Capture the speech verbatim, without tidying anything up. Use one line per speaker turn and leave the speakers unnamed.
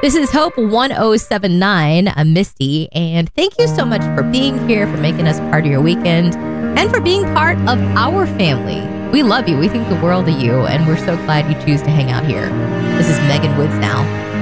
This is Hope one oh seven nine, a Misty, and thank you so much for being here, for making us part of your weekend, and for being part of our family. We love you. We think the world of you, and we're so glad you choose to hang out here. This is Megan Woods now.